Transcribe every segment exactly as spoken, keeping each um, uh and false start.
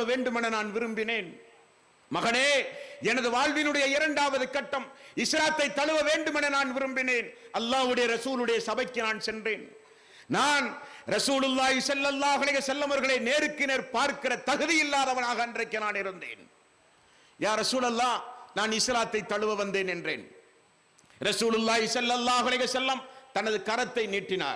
வேண்டும் என நான் விரும்பினேன். மகனே, எனது வாழ்வினுடைய இரண்டாவது கட்டம் இஸ்லாத்தை தழுவ வேண்டும் என நான் விரும்பினேன். அல்லாஹ்வுடைய ரசூலுடைய சபைக்கு நான் சென்றேன். நான் ரசூலுல்லாஹி ஸல்லல்லாஹு அலைஹி வஸல்லம் அவர்களை நேருக்கு நேர் பார்க்கிற தகுதி இல்லாதவனாக அன்றைக்கு நான் இருந்தேன். யா ரசூலல்லாஹ், நான் இஸ்லாத்தை தழுவ வந்தேன் என்றேன். ரசூலுல்லாஹி ஸல்லல்லாஹு அலைஹி வஸல்லம் தனது கரத்தை நீட்டினார்.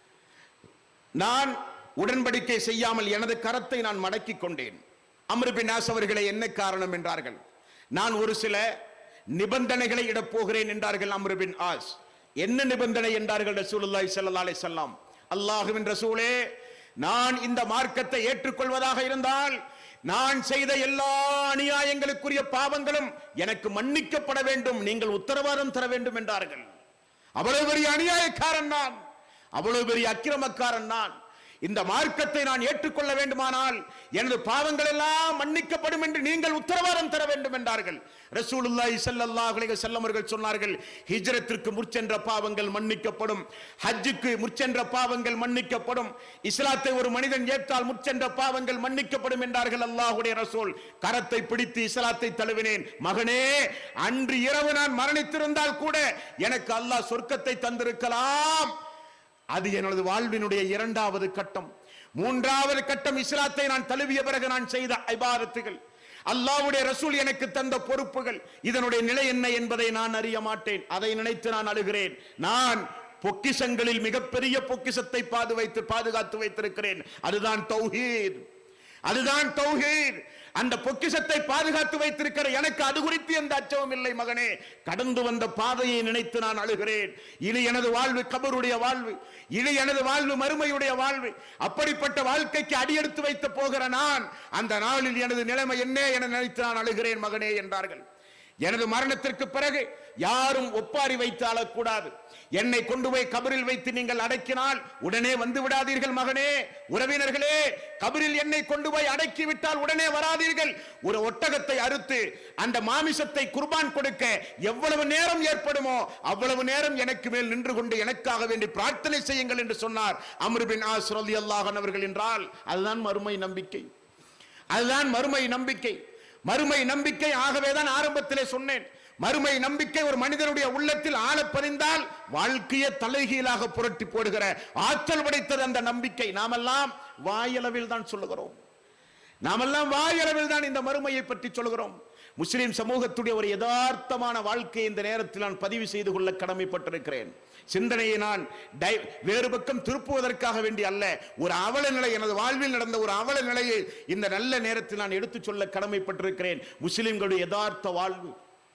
நான் உடன்படிக்கை செய்யாமல் எனது கரத்தை நான் மடக்கிக் கொண்டேன். அம்ர் பின் ஆஸ் அவர்களை என்ன காரணம் என்றார்கள். நான் ஒரு சில நிபந்தனைகளை இடப் போகிறேன் என்றார்கள் அம்ர் பின் ஆஸ். என்ன நிபந்தனை என்றார்கள் ரசூலுல்லாஹி ஸல்லல்லாஹு அலைஹி வஸல்லம். அல்லாஹ்வின் ரசூலே, நான் இந்த மார்க்கத்தை ஏற்றுக்கொள்வதாக இருந்தால் நான் செய்த எல்லா அநியாயங்களுக்குரிய பாவங்களும் எனக்கு மன்னிக்கப்பட வேண்டும், நீங்கள் உத்தரவாதம் தர வேண்டும் என்றார்கள். அவ்வளவு பெரிய அநியாயக்காரன் நான், அவ்வளவு பெரிய அக்கிரமக்காரன் நான். இந்த மார்க்கத்தை நான் ஏற்றுக்கொள்ள வேண்டுமானால் எனது பாவங்கள் எல்லாம் மன்னிக்கப்படும் என்று நீங்கள் உத்தரவாதம் தர வேண்டும் என்றார்கள். ரசூலுல்லாஹி ஸல்லல்லாஹு அலைஹி வஸல்லம் அவர்கள் சொன்னார்கள், ஹிஜ்ரத்திற்கு முற்சென்ற பாவங்கள் மன்னிக்கப்படும், ஹஜ்ஜுக்கு முற்சென்ற பாவங்கள் மன்னிக்கப்படும், இஸ்லாத்தை ஒரு மனிதன் ஏற்றால் முற்சென்ற பாவங்கள் மன்னிக்கப்படும் என்றார்கள் அல்லாஹ்வுடைய ரசூல். கரத்தை பிடித்து இஸ்லாத்தை தழுவினேன். மகனே, அன்று இரவு நான் மரணித்திருந்தால் கூட எனக்கு அல்லாஹ் சொர்க்கத்தை தந்திருக்கலாம். அது எனது வாழ்வினுடைய இரண்டாவது கட்டம். மூன்றாவது கட்டம், இஸ்லாத்தை நான் தழுவிய பிறகு நான் செய்த இபாதத்துகள், அல்லாஹ்வுடைய ரசூல் எனக்கு தந்த பொறுப்புகள், இதனுடைய நிலை என்ன என்பதை நான் அறிய மாட்டேன். அதை நினைத்து நான் அழுகிறேன். நான் பொக்கிஷங்களில் மிகப்பெரிய பொக்கிஷத்தை பாது வைத்து பாதுகாத்து வைத்திருக்கிறேன். அதுதான் தௌஹீத், அதுதான் தௌஹீத். அந்த பொக்கிஷத்தை பாதுகாத்து வைத்திருக்கிற எனக்கு அது குறித்து எந்த அச்சமும் இல்லை. மகனே, கடந்து வந்த பாதையை நினைத்து நான் அழுகிறேன். இது எனது வாழ்வு கபருடைய வாழ்வு, இது எனது வாழ்வு மறுமையுடைய வாழ்வு. அப்படிப்பட்ட வாழ்க்கைக்கு அடியெடுத்து வைத்து போகிற நான் அந்த நாளில் எனது நிலைமை என்ன என நினைத்து நான் அழுகிறேன் மகனே என்றார்கள். எனது மரணத்திற்கு பிறகு யாரும் ஒப்பாரி வைத்து அழக்கூடாது. என்னை கொண்டு போய் கபரில் வைத்து நீங்கள் அடக்கினால் உடனே வந்து விடாதீர்கள் மகனே. உறவினர்களே, கபரில் என்னை கொண்டு போய் அடக்கி விட்டால் உடனே வராதீர்கள். ஒரு ஒட்டகத்தை அறுத்து அந்த மாமிசத்தை குர்பான் கொடுக்க எவ்வளவு நேரம் ஏற்படுமோ அவ்வளவு நேரம் எனக்கு மேல் நின்று கொண்டு எனக்காக வேண்டி பிரார்த்தனை செய்யுங்கள் என்று சொன்னார் அம்ர் பின் ஆஸ் ரலியல்லாஹு அன்ஹு அவர்கள். என்றால் அதுதான் மறுமை நம்பிக்கை, அதுதான் மறுமை நம்பிக்கை. மறுமை நம்பிக்கை. ஆகவேதான் ஆரம்பத்திலே சொன்னேன், மறுமை நம்பிக்கை ஒரு மனிதனுடைய உள்ளத்தில் ஆழ பதிந்தால் வாழ்க்கையை தலைகீழாக புரட்டி போடுகிற ஆற்றல் படைத்தது அந்த நம்பிக்கை. நாமெல்லாம் வாயளவில் தான் சொல்லுகிறோம், நாமெல்லாம் வாயளவில் தான் இந்த மறுமையை பற்றி சொல்கிறோம். முஸ்லிம் சமூகத்துடைய ஒரு யதார்த்தமான வாழ்க்கையை இந்த நேரத்தில் நான் பதிவு செய்து கொள்ள கடமைப்பட்டிருக்கிறேன். சிந்தனையை நான் வேறு பக்கம் திருப்புவதற்காக வேண்டி அல்ல, ஒரு அவல நிலை, எனது வாழ்வில் நடந்த ஒரு அவல நிலையை இந்த நல்ல நேரத்தில் நான் எடுத்துச் சொல்ல கடமைப்பட்டிருக்கிறேன். முஸ்லிம்களுடைய யதார்த்த வாழ்வு.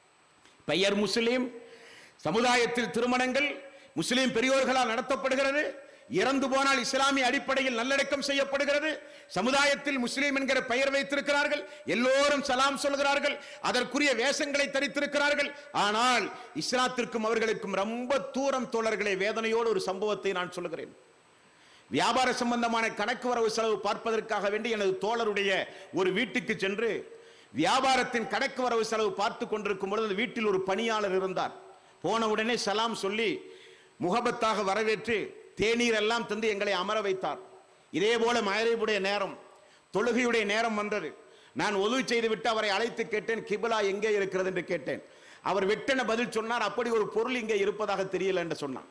பெயர் முஸ்லிம், சமுதாயத்தில் திருமணங்கள் முஸ்லிம் பெரியோர்களால் நடத்தப்படுகிறது. இறந்து போனால் இஸ்லாமிய அடிப்படையில் நல்லடக்கம் செய்யப்படுகிறது. சமுதாயத்தில் முஸ்லிம் என்கிற பெயர் வைத்திருக்கிறார்கள், எல்லோரும் சலாம் சொல்கிறார்கள், அதற்குரிய வேஷங்களை தரித்திருக்கிறார்கள். ஆனால் இஸ்லாத்திற்கும் அவர்களுக்கும் ரொம்ப தூரம் தோழர்களை. வேதனையோடு ஒரு சம்பவத்தை நான் சொல்கிறேன். வியாபார சம்பந்தமான கணக்கு வரவு செலவு பார்ப்பதற்காக வேண்டி எனது தோழருடைய ஒரு வீட்டுக்கு சென்று வியாபாரத்தின் கணக்கு வரவு செலவு பார்த்து கொண்டிருக்கும் பொழுது வீட்டில் ஒரு பணியாளர் இருந்தார். போன உடனே சலாம் சொல்லி முகபத்தாக வரவேற்று தேநீர் எல்லாம் தந்து எங்களை அமர வைத்தார். இதே போல மகரிபுடைய நேரம், தொழுகையுடைய நேரம் வந்தது. நான் ஒது செய்து விட்டு அவரை அழைத்து கேட்டேன், கிபிலா எங்கே இருக்கிறது என்று கேட்டேன். அவர் வெட்டென பதில் சொன்னார், அப்படி ஒரு பொருள் இங்கே இருப்பதாக தெரியல என்று சொன்னார்.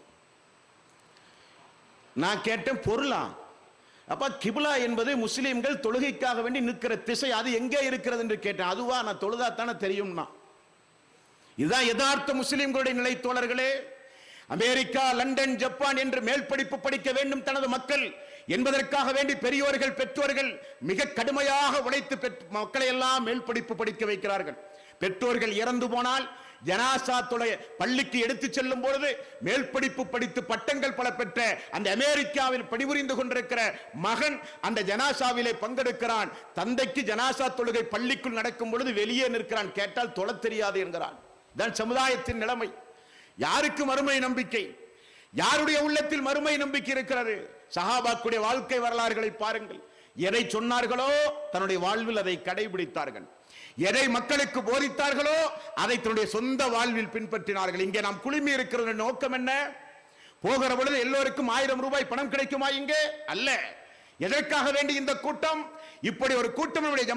நான் கேட்டேன், பொருளா? அப்ப கிபிலா என்பது முஸ்லிம்கள் தொழுகைக்காக வேண்டி நிற்கிற திசை, அது எங்கே இருக்கிறது என்று கேட்டேன். அதுவா? நான் தொழுதா தானே தெரியும்னா. இதுதான் யதார்த்த முஸ்லிம்களுடைய நிலை தோழர்களே. அமெரிக்கா, லண்டன், ஜப்பான் என்று மேல் படிப்பு படிக்க வேண்டும் தனது மக்கள் என்பதற்காக வேண்டி பெரியோர்கள் பெற்றோர்கள் மிக கடுமையாக உழைத்து மக்களை எல்லாம் மேல் படிப்பு படிக்க வைக்கிறார்கள். பெற்றோர்கள் இறந்து போனால் ஜனாசா தொலை பள்ளிக்கு எடுத்து செல்லும் பொழுது மேல் படிப்பு படித்து பட்டங்கள் பல பெற்ற அந்த அமெரிக்காவில் பணிபுரிந்து கொண்டிருக்கிற மகன் அந்த ஜனாசாவிலே பங்கெடுக்கிறான். தந்தைக்கு ஜனாசா தொழுகை பள்ளிக்குள் நடக்கும் பொழுது வெளியே நிற்கிறான். கேட்டால் தொழ தெரியாது என்கிறான். தான் சமுதாயத்தின் நிலைமை. யாருக்கு மறுமை நம்பிக்கை? யாருடைய உள்ளத்தில் மறுமை நம்பிக்கை இருக்கிறது? சஹாபாக்குடைய வாழ்க்கை வரலாறுகளை பாருங்கள். எதை சொன்னார்களோ தன்னுடைய வாழ்வில் அதை கடைபிடித்தார்கள். எதை மக்களுக்கு போதித்தார்களோ அதை தன்னுடைய சொந்த வாழ்வில் பின்பற்றினார்கள். இங்கே நாம் குழுமி இருக்கிற நோக்கம் என்ன? போகிற பொழுது எல்லோருக்கும் ஆயிரம் ரூபாய் பணம் கிடைக்குமா? இங்கே அல்ல. எதற்காக வேண்டி இந்த கூட்டம்? இப்படி ஒரு கூட்டம்